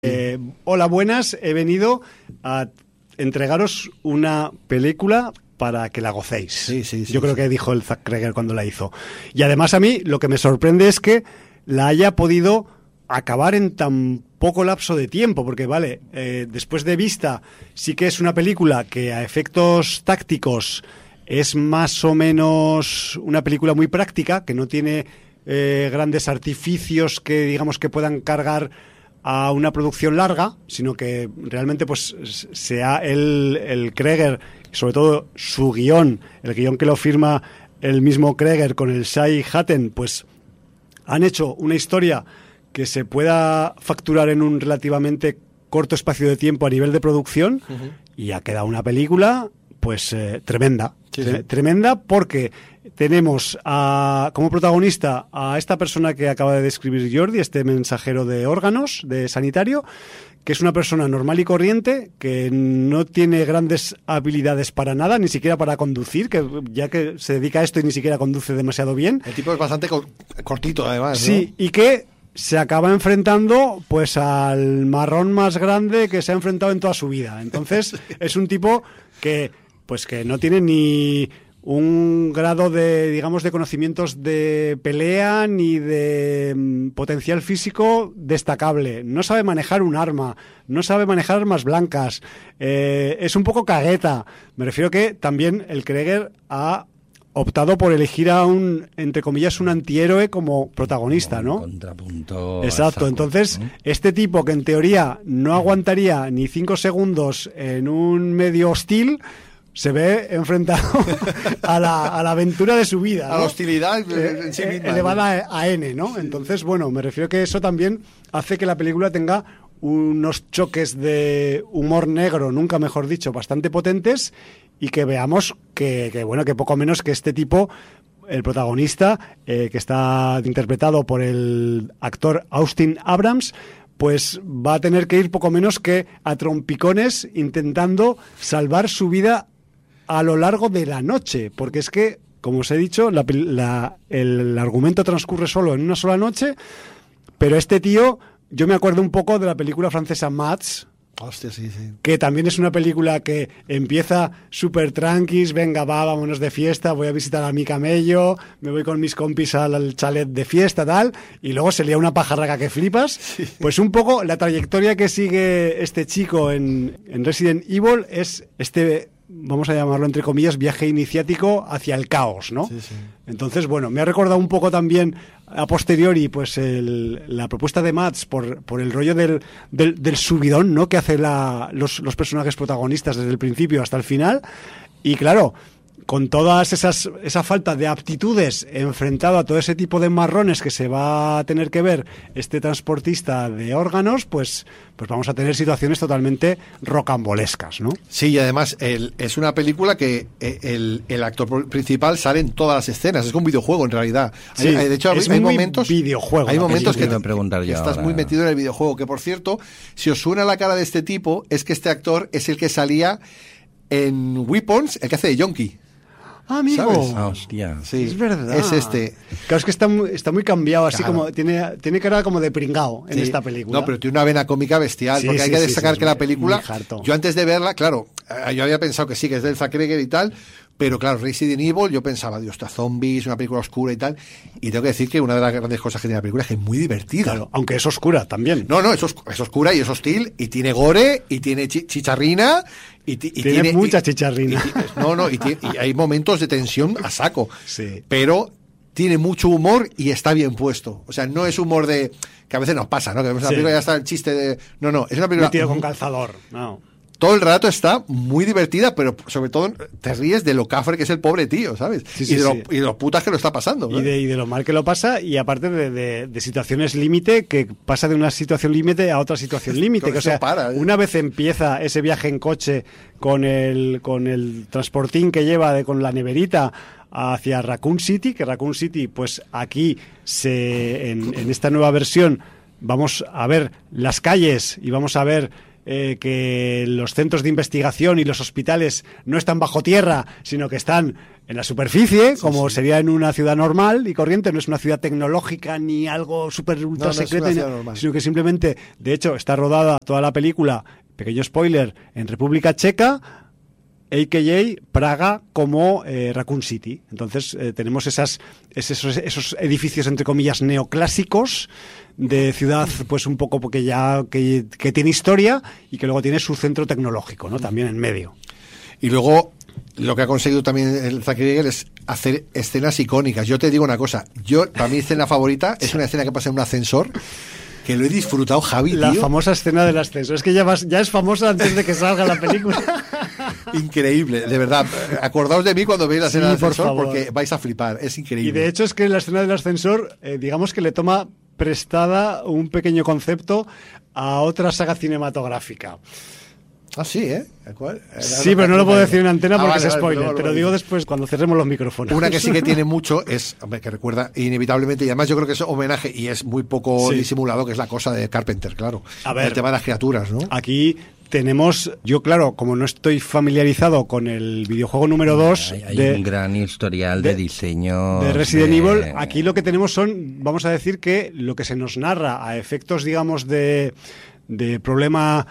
Hola, buenas. He venido a entregaros una película para que la gocéis. Sí. Yo creo que dijo el Zack Cregger cuando la hizo. Y además a mí lo que me sorprende es que la haya podido acabar en tan poco lapso de tiempo, porque después de vista sí que es una película que a efectos tácticos es más o menos una película muy práctica, que no tiene grandes artificios que digamos que puedan cargar a una producción larga, sino que realmente pues sea el Cregger, sobre todo su guión, el guión que lo firma el mismo Cregger con el Shai Hatten, pues han hecho una historia que se pueda facturar en un relativamente corto espacio de tiempo a nivel de producción, y ha quedado una película pues tremenda. Tremenda, porque tenemos como protagonista a esta persona que acaba de describir Jordi, este mensajero de órganos, de sanitario, que es una persona normal y corriente, que no tiene grandes habilidades para nada, ni siquiera para conducir, que ya que se dedica a esto y ni siquiera conduce demasiado bien. El tipo es bastante cortito, además, ¿no? Sí, y que se acaba enfrentando pues al marrón más grande que se ha enfrentado en toda su vida. Entonces es un tipo que no tiene ni un grado de, digamos, de conocimientos de pelea ni de potencial físico destacable. No sabe manejar un arma, no sabe manejar armas blancas, es un poco cagueta. Me refiero que también el Cregger ha optado por elegir a entre comillas, un antihéroe como protagonista, ¿no? Contrapunto. Exacto. Entonces, este tipo que en teoría no aguantaría ni 5 segundos en un medio hostil, se ve enfrentado a la aventura de su vida, ¿no? A la hostilidad en sí misma, elevada a N, ¿no? Entonces, bueno, me refiero que eso también hace que la película tenga unos choques de humor negro, nunca mejor dicho, bastante potentes, y que veamos que poco menos que este tipo, el protagonista, que está interpretado por el actor Austin Abrams, pues va a tener que ir poco menos que a trompicones intentando salvar su vida a lo largo de la noche, porque es que, como os he dicho, el argumento transcurre solo en una sola noche, pero este tío, yo me acuerdo un poco de la película francesa Mads. Hostia, sí. Que también es una película que empieza súper tranquis, vámonos de fiesta, voy a visitar a mi camello, me voy con mis compis al chalet de fiesta, tal, y luego se lía una pajarraca que flipas. Sí. Pues un poco la trayectoria que sigue este chico en Resident Evil es vamos a llamarlo entre comillas, viaje iniciático hacia el caos, ¿no? Sí. Entonces, bueno, me ha recordado un poco también a posteriori pues la propuesta de Mads por el rollo del subidón, ¿no?, que hace los personajes protagonistas desde el principio hasta el final. Y claro, con todas esa falta de aptitudes enfrentado a todo ese tipo de marrones que se va a tener que ver este transportista de órganos, pues vamos a tener situaciones totalmente rocambolescas, ¿no? Sí, y además es una película que el actor principal sale en todas las escenas, es como un videojuego en realidad. Sí, de hecho, es hay muy momentos, videojuego. Hay momentos que estás ahora muy metido en el videojuego, que por cierto, si os suena la cara de este tipo, es que este actor es el que salía en Weapons, el que hace de Yonki. Amigo. ¿Sabes? Hostia. Sí, es verdad. Es este. Claro, es que está muy cambiado, así Claro. como tiene cara como de pringao en esta película. No, pero tiene una vena cómica bestial, Sí, porque hay que destacar que la película, yo antes de verla, claro, yo había pensado que sí, que es del Zack Cregger y tal, pero claro, Resident Evil, yo pensaba, Dios, está zombies, una película oscura y tal, y tengo que decir que una de las grandes cosas que tiene la película es que es muy divertida. Claro, aunque es oscura también. No, es oscura y es hostil, y tiene gore, y tiene chicharrina, y tiene mucha chicharrina. Y hay momentos de tensión a saco. Sí. Pero tiene mucho humor y está bien puesto. O sea, no es humor de que a veces nos pasa, ¿no? Que vemos la película y ya está el chiste de... No, es una película... Metido con calzador, no. Todo el rato está muy divertida, pero sobre todo te ríes de lo cafre que es el pobre tío, ¿sabes? Sí, y de lo putas que lo está pasando, ¿no? Y de lo mal que lo pasa, y aparte de situaciones límite, que pasa de una situación límite a otra situación límite. O sea, una vez empieza ese viaje en coche con el transportín que lleva con la neverita hacia Raccoon City, que Raccoon City, pues aquí en esta nueva versión vamos a ver las calles y vamos a ver que los centros de investigación y los hospitales no están bajo tierra, sino que están en la superficie, como sería en una ciudad normal y corriente. No es una ciudad tecnológica ni algo súper ultra secreto, sino que simplemente, de hecho, está rodada toda la película, pequeño spoiler, en República Checa, a.k.a. Praga, como Raccoon City. Entonces tenemos esos edificios, entre comillas, neoclásicos de ciudad, pues un poco porque ya que tiene historia y que luego tiene su centro tecnológico, ¿no? También en medio. Y luego lo que ha conseguido también el Zuckerberg es hacer escenas icónicas. Yo te digo una cosa, para mi escena favorita es una escena que pasa en un ascensor, que lo he disfrutado, Javi, la famosa escena del ascensor. Es que ya es famosa antes de que salga la película. Increíble, de verdad. Acordaos de mí cuando veáis la escena del ascensor, porque vais a flipar. Es increíble. Y de hecho es que la escena del ascensor, digamos que le toma prestada un pequeño concepto a otra saga cinematográfica. Ah, sí, ¿eh? Sí, pero no lo puedo decir en antena porque es spoiler, te lo digo después cuando cerremos los micrófonos. Una que sí que tiene mucho es, hombre, que recuerda inevitablemente, y además yo creo que es homenaje y es muy poco disimulado, que es La cosa de Carpenter, claro. A ver, el tema de las criaturas, ¿no? Aquí tenemos, yo claro, como no estoy familiarizado con el videojuego número 2... Hay un gran historial de diseño... De Resident Evil, aquí lo que tenemos son, vamos a decir que lo que se nos narra a efectos, digamos, de problema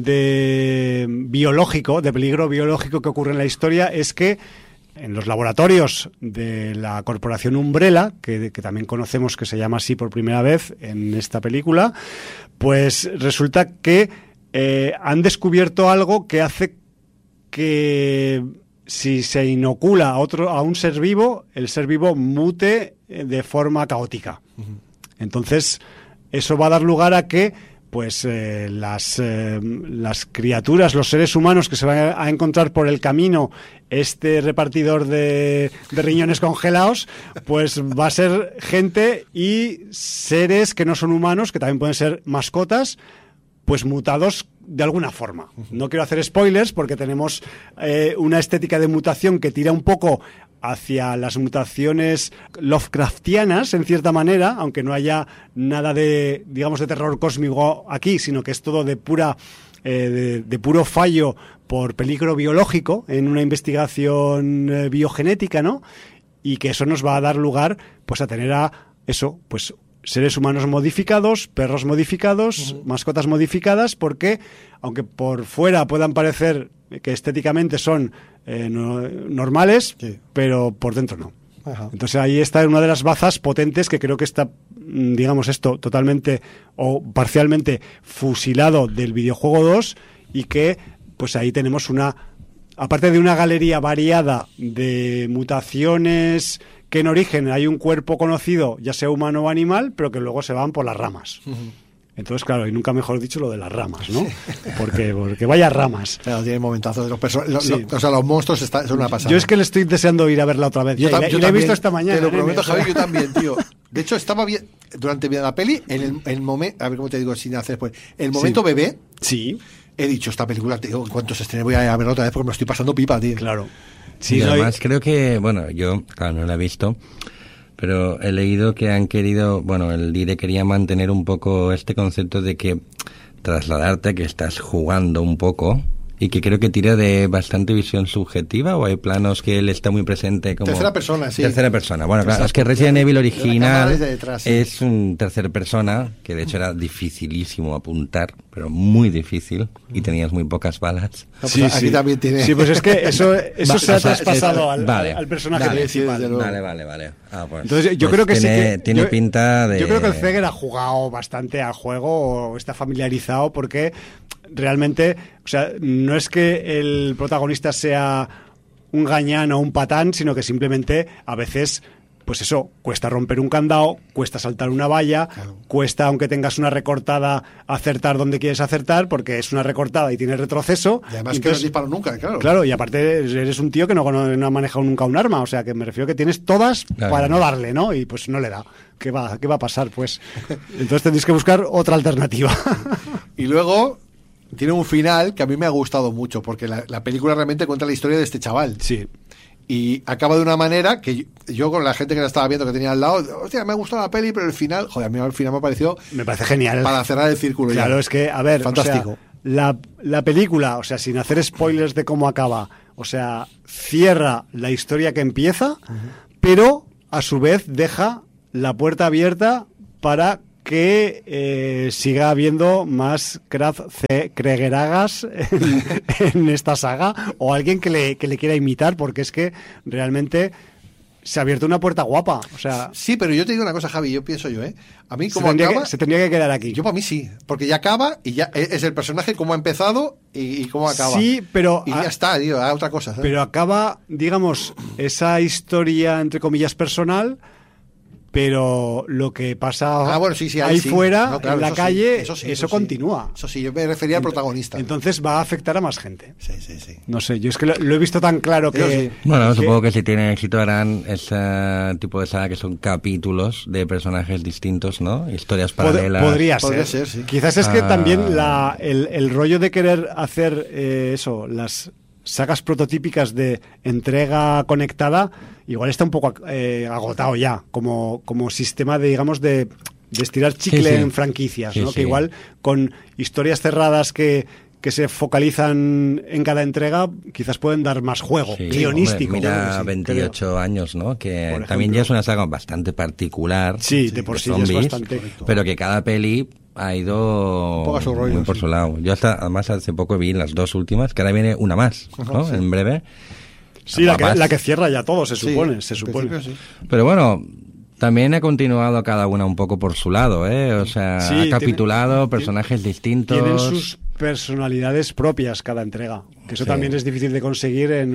de peligro biológico que ocurre en la historia, es que en los laboratorios de la corporación Umbrella, que también conocemos que se llama así por primera vez en esta película, pues resulta que han descubierto algo que hace que si se inocula a un ser vivo, el ser vivo mute de forma caótica. Entonces, eso va a dar lugar a que pues las criaturas, los seres humanos que se van a encontrar por el camino, este repartidor de riñones congelados, pues va a ser gente y seres que no son humanos, que también pueden ser mascotas, pues mutados de alguna forma. No quiero hacer spoilers porque tenemos una estética de mutación que tira un poco hacia las mutaciones Lovecraftianas, en cierta manera, aunque no haya nada de, digamos, de terror cósmico aquí, sino que es todo de puro fallo por peligro biológico en una investigación biogenética, ¿no? Y que eso nos va a dar lugar, pues, a tener pues seres humanos modificados, perros modificados, mascotas modificadas, porque aunque por fuera puedan parecer que estéticamente son normales, pero por dentro no. Ajá. Entonces ahí está una de las bazas potentes que creo que está, digamos, esto totalmente o parcialmente fusilado del videojuego 2 y que pues ahí tenemos aparte de una galería variada de mutaciones que en origen hay un cuerpo conocido, ya sea humano o animal, pero que luego se van por las ramas. Entonces, claro, y nunca mejor dicho lo de las ramas, ¿no? Porque vaya ramas. Claro, tiene momentazos de los monstruos son una pasada. Yo es que le estoy deseando ir a verla otra vez. Yo la he visto esta mañana. Te lo prometo, Javi, yo también, tío. De hecho, estaba bien durante la peli, en el momento, a ver cómo te digo sin hacer después, el momento bebé. Sí. He dicho, esta película, tío, en cuanto se estrene voy a verla otra vez porque me estoy pasando pipa, tío. Claro. Sí, y además creo que, bueno, yo, claro, no la he visto, pero he leído que han querido, bueno, el Dire quería mantener un poco este concepto de que trasladarte que estás jugando un poco y que creo que tira de bastante visión subjetiva, o hay planos que él está muy presente como... Tercera persona, sí. Tercera persona. Bueno, claro, es que Resident Evil original es un tercera persona, que de hecho era dificilísimo apuntar, pero muy difícil, y tenías muy pocas balas. No, pues sí, aquí también tiene... Sí, pues es que eso se ha traspasado al personaje principal. Vale. Ah, pues, entonces yo pues creo que tiene pinta de... Yo creo que el Zegger ha jugado bastante al juego, o está familiarizado, porque realmente, o sea, no es que el protagonista sea un gañán o un patán, sino que simplemente a veces, pues eso, cuesta romper un candado, cuesta saltar una valla, claro. Cuesta, aunque tengas una recortada, acertar donde quieres acertar, porque es una recortada y tiene retroceso. Y además que no disparo nunca, claro. Claro, y aparte eres un tío que no ha manejado nunca un arma, o sea, que me refiero que tienes todas para no darle, ¿no? Y pues no le da. ¿Qué va a pasar, pues? Entonces tendréis que buscar otra alternativa. Y luego... tiene un final que a mí me ha gustado mucho, porque la película realmente cuenta la historia de este chaval. Sí. Y acaba de una manera que yo con la gente que la estaba viendo, que tenía al lado, hostia, me ha gustado la peli, pero el final, joder, a mí al final me pareció... Me parece genial. Para cerrar el círculo. Claro, ya. Es que, a ver... Fantástico. O sea, la película, o sea, sin hacer spoilers de cómo acaba, o sea, cierra la historia que empieza, pero a su vez deja la puerta abierta para que siga habiendo más Kregeragas en esta saga, o alguien que le quiera imitar, porque es que realmente se ha abierto una puerta guapa. O sea, sí, pero yo te digo una cosa, Javi, yo pienso a mí como se tendría que quedar aquí. Yo para mí sí, porque ya acaba y ya es el personaje cómo ha empezado y cómo acaba. Sí, pero y ya está, tío, a otra cosa, ¿sabes? Pero acaba, digamos, esa historia entre comillas personal, pero lo que pasa ahí fuera, no, claro, en la calle, eso continúa. Eso sí, yo me refería al protagonista. Entonces va a afectar a más gente. Sí. No sé, yo es que lo he visto tan claro que... Bueno, supongo que si tienen éxito harán ese tipo de saga que son capítulos de personajes distintos, ¿no? Historias paralelas. Podría ser, sí. Quizás es que también el rollo de querer hacer las sagas prototípicas de entrega conectada igual está un poco agotado ya como sistema de, digamos, de estirar chicle en franquicias, ¿no? Que igual con historias cerradas que se focalizan en cada entrega quizás pueden dar más juego guionístico. Hombre, mira, 28 años, ¿no? Que también ya es una saga bastante particular. Sí, de por sí zombies, es bastante. Pero que cada peli ha ido muy por su lado. Yo además hace poco vi las dos últimas, que ahora viene una más, ¿no? Sí. En breve. Sí, la que cierra ya todo, se supone. Sí. Pero bueno, también ha continuado cada una un poco por su lado, ¿eh? O sea, ha capitulado personajes distintos. Tienen sus personalidades propias cada entrega, que eso también es difícil de conseguir en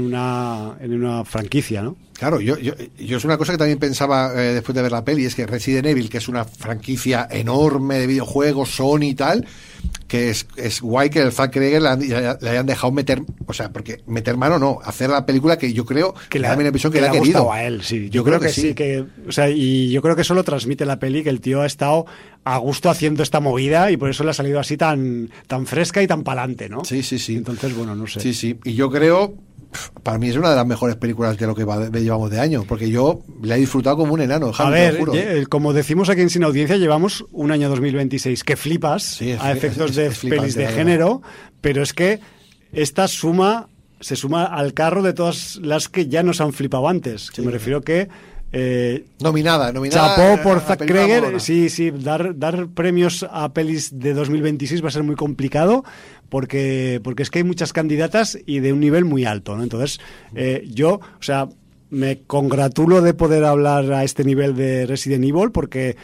una franquicia, ¿no? Claro, yo es una cosa que también pensaba después de ver la peli, es que Resident Evil, que es una franquicia enorme de videojuegos, Sony y tal, que es guay que el Zack Kreger le hayan dejado meter, o sea, porque meter mano no, hacer la película que yo creo que le ha gustado a él, sí. Yo creo que sí, o sea, y yo creo que eso lo transmite la peli, que el tío ha estado a gusto haciendo esta movida y por eso le ha salido así tan fresca y tan pa'lante, ¿no? Sí. Entonces, bueno, no sé. Sí, y yo creo, para mí es una de las mejores películas de lo que llevamos de año, porque yo la he disfrutado como un enano, Javi, a ver, como decimos aquí en Sin Audiencia, llevamos un año 2026 que flipas a efectos de pelis de género, pero es que esta se suma al carro de todas las que ya nos han flipado antes, que me refiero que nominada chapó por Zack Kreger. Sí, dar premios a pelis de 2026 va a ser muy complicado porque es que hay muchas candidatas y de un nivel muy alto, ¿no? Entonces yo, o sea, me congratulo de poder hablar a este nivel de Resident Evil porque,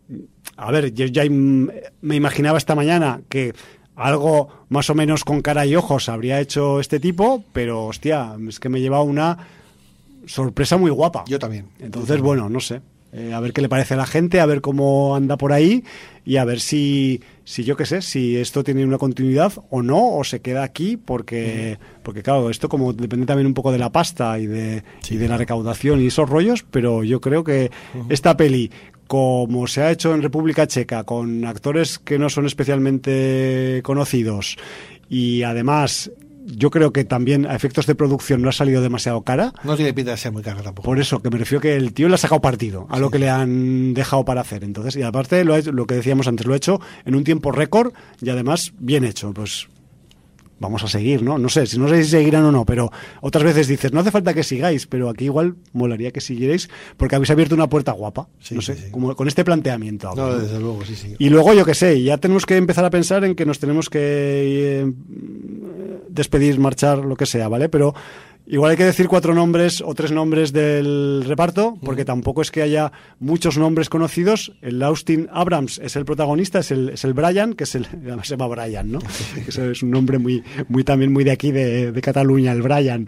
a ver, yo ya me imaginaba esta mañana que algo más o menos con cara y ojos habría hecho este tipo, pero hostia, es que me he llevado una sorpresa muy guapa. Yo también. Entonces, bueno, no sé. A ver qué le parece a la gente, a ver cómo anda por ahí y a ver si yo qué sé, si esto tiene una continuidad o no, o se queda aquí, porque claro, esto como depende también un poco de la pasta y de la recaudación y esos rollos, pero yo creo que esta peli, como se ha hecho en República Checa, con actores que no son especialmente conocidos y además yo creo que también a efectos de producción no ha salido demasiado cara. No tiene pinta de ser muy cara tampoco. Por eso, que me refiero que el tío le ha sacado partido a lo que le han dejado para hacer. Entonces, y aparte, lo que decíamos antes, lo ha hecho en un tiempo récord y además bien hecho. Pues vamos a seguir, ¿no? No sé si seguirán o no, pero otras veces dices, no hace falta que sigáis, pero aquí igual molaría que siguierais porque habéis abierto una puerta guapa, no sé, como con este planteamiento. No, desde luego, sí. Y luego, yo qué sé, ya tenemos que empezar a pensar en que nos tenemos que despedir, marchar, lo que sea, ¿vale? Pero igual hay que decir 4 nombres o 3 nombres del reparto, porque tampoco es que haya muchos nombres conocidos. El Austin Abrams es el protagonista, es el Brian, que además se llama Brian, ¿no? Eso es un nombre muy también muy de aquí, de Cataluña, el Brian.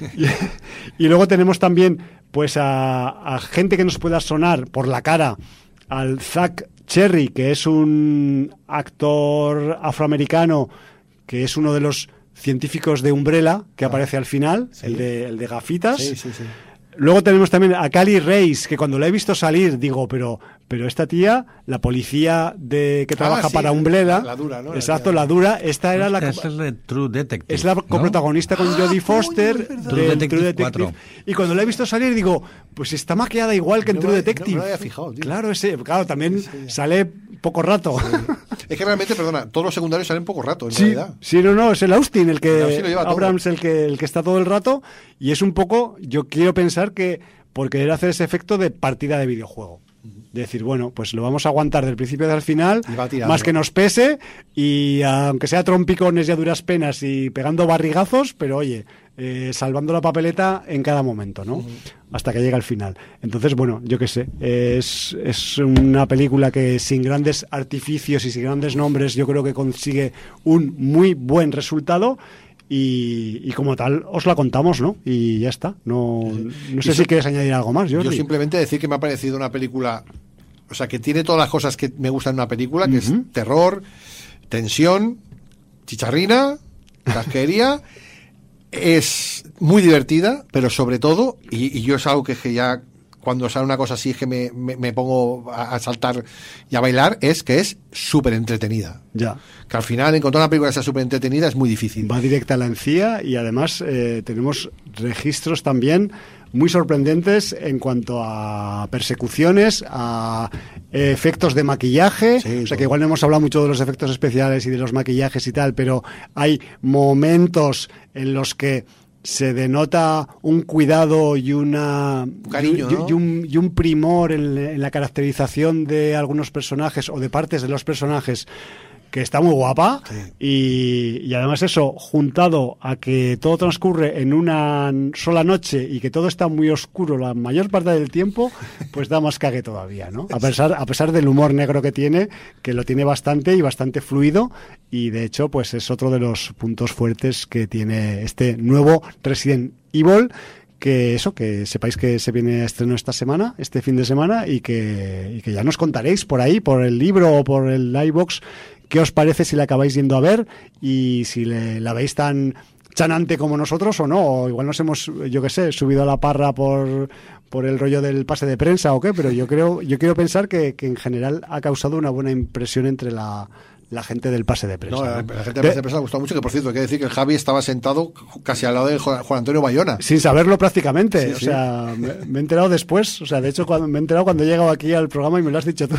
Y luego tenemos también pues a gente que nos pueda sonar por la cara, al Zach Cherry, que es un actor afroamericano, que es uno de los científicos de Umbrella, que aparece al final, el de gafitas. Sí. Luego tenemos también a Cali Reis, que cuando la he visto salir digo, pero pero esta tía, la policía que trabaja para Umbrella, la dura, ¿no? Exacto, la dura, esta era es de True Detective. Es la coprotagonista con Jodie Foster True Detective 4. Y cuando la he visto salir digo, pues está maquillada igual que en True Detective. No me había fijado, tío. Claro, también sale poco rato. Sí. Es que realmente, perdona, todos los secundarios salen poco rato, en realidad. Sí, no, es el Austin, Abrams el que está todo el rato, y es un poco, yo quiero pensar que por querer hacer ese efecto de partida de videojuego. De decir, bueno, pues lo vamos a aguantar del principio hasta el final, más que nos pese, y aunque sea trompicones y a duras penas y pegando barrigazos, pero oye, salvando la papeleta en cada momento, ¿no? Hasta que llega el final. Entonces, bueno, yo qué sé, es una película que sin grandes artificios y sin grandes nombres, yo creo que consigue un muy buen resultado. Y como tal os la contamos, ¿no? Y ya está. No sé si quieres añadir algo más, Jordi. Yo simplemente decir que me ha parecido una película, o sea, que tiene todas las cosas que me gustan en una película, que es terror, tensión, chicharrina, casquería. Es muy divertida, pero sobre todo, y yo es algo que ya cuando sale una cosa así es que me pongo a saltar y a bailar, es que es súper entretenida. Ya. Que al final encontrar una película que sea súper entretenida es muy difícil. Va directa a la encía y además tenemos registros también muy sorprendentes en cuanto a persecuciones, a efectos de maquillaje, o sea que igual no hemos hablado mucho de los efectos especiales y de los maquillajes y tal, pero hay momentos en los que se denota un cuidado y un cariño, ¿no? y un primor en la caracterización de algunos personajes o de partes de los personajes que está muy guapa, y además eso, juntado a que todo transcurre en una sola noche y que todo está muy oscuro la mayor parte del tiempo, pues da más cague todavía, ¿no? A pesar del humor negro que tiene, que lo tiene bastante y bastante fluido, y de hecho pues es otro de los puntos fuertes que tiene este nuevo Resident Evil, que sepáis que se viene a estreno este fin de semana, y que ya nos contaréis por ahí, por el libro o por el iVoox, qué os parece si la acabáis yendo a ver y si la veis tan chanante como nosotros o no, o igual nos hemos, yo qué sé, subido a la parra por el rollo del pase de prensa o qué, pero yo quiero pensar que en general ha causado una buena impresión entre la gente del pase de prensa. No, la gente del pase de prensa le ha gustado mucho, que por cierto hay que decir que el Javi estaba sentado casi al lado de Juan Antonio Bayona. Sin saberlo prácticamente, o sea, me he enterado después, o sea, de hecho me he enterado cuando he llegado aquí al programa y me lo has dicho tú.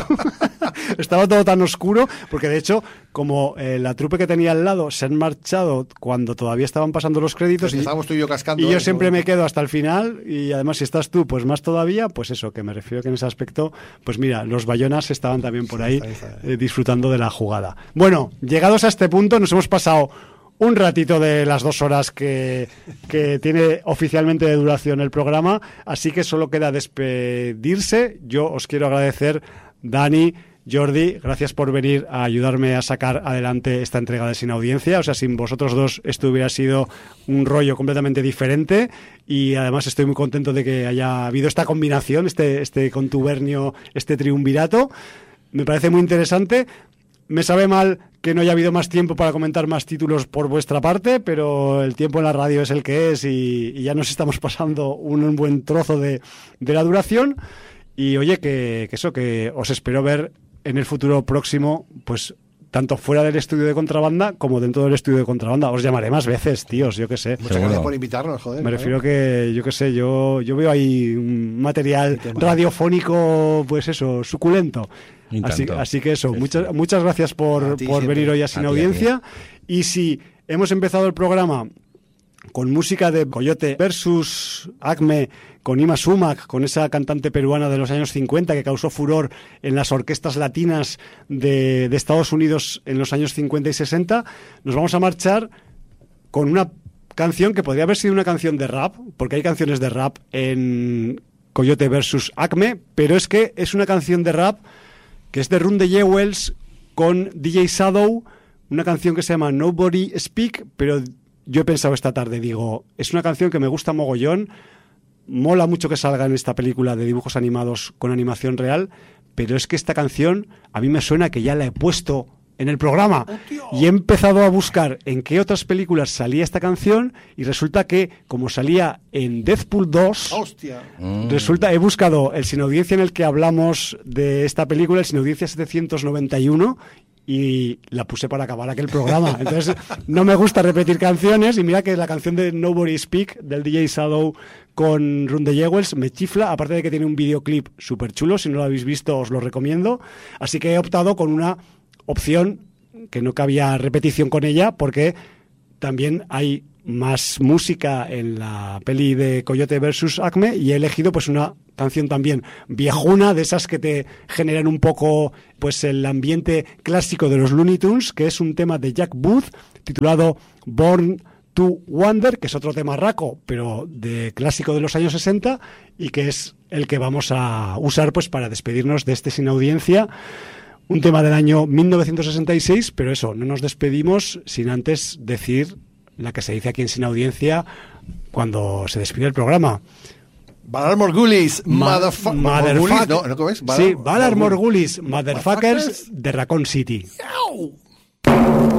Estaba todo tan oscuro, porque de hecho, como la trupe que tenía al lado se han marchado cuando todavía estaban pasando los créditos, y estábamos tú y yo cascando. Y yo siempre me quedo hasta el final, y además si estás tú, pues más todavía, pues eso, que me refiero que en ese aspecto, pues mira, los Bayonas estaban también por ahí disfrutando de la jugada. Bueno, llegados a este punto, nos hemos pasado un ratito de las 2 horas que tiene oficialmente de duración el programa, así que solo queda despedirse. Yo os quiero agradecer, Dani, Jordi, gracias por venir a ayudarme a sacar adelante esta entrega de Sin Audiencia. O sea, sin vosotros dos esto hubiera sido un rollo completamente diferente, y además estoy muy contento de que haya habido esta combinación, este contubernio, este triunvirato. Me parece muy interesante. Me sabe mal que no haya habido más tiempo para comentar más títulos por vuestra parte, pero el tiempo en la radio es el que es, y ya nos estamos pasando un buen trozo de la duración. Y oye, que os espero ver en el futuro próximo, pues tanto fuera del estudio de Contrabanda como dentro del estudio de Contrabanda. Os llamaré más veces, tíos, yo qué sé. Muchas gracias por invitarnos, joder. Me refiero que, yo qué sé, yo veo ahí un material radiofónico, pues eso, suculento. Así que eso, muchas gracias por venir hoy a Sin Audiencia. Y si hemos empezado el programa con música de Coyote versus Acme, con Ima Sumac, con esa cantante peruana de los años 50 que causó furor en las orquestas latinas de Estados Unidos en los años 50 y 60, nos vamos a marchar con una canción que podría haber sido una canción de rap, porque hay canciones de rap en Coyote versus Acme, pero es que es una canción de rap que es de Run the Jewels con DJ Shadow, una canción que se llama Nobody Speak, pero yo he pensado esta tarde, digo, es una canción que me gusta mogollón, mola mucho que salga en esta película de dibujos animados con animación real, pero es que esta canción a mí me suena que ya la he puesto en el programa. Y he empezado a buscar en qué otras películas salía esta canción y resulta que, como salía en Deadpool 2, he buscado el Sin Audiencia en el que hablamos de esta película, el Sin Audiencia 791, y la puse para acabar aquel programa. Entonces, no me gusta repetir canciones, y mira que la canción de Nobody Speak del DJ Shadow con Run the Jewels me chifla, aparte de que tiene un videoclip súper chulo. Si no lo habéis visto, os lo recomiendo. Así que he optado con una opción que no cabía repetición con ella, porque también hay más música en la peli de Coyote vs. Acme, y he elegido pues una canción también viejuna, de esas que te generan un poco pues el ambiente clásico de los Looney Tunes, que es un tema de Jack Booth titulado Born to Wonder, que es otro tema raco, pero de clásico de los años 60, y que es el que vamos a usar pues para despedirnos de este Sin Audiencia. Un tema del año 1966, pero eso, no nos despedimos sin antes decir la que se dice aquí en Sin Audiencia cuando se despide el programa. Valar Morgulis, motherfuckers. ¿No cómo es? Sí, Valar Morgulis, motherfuckers de Raccoon City.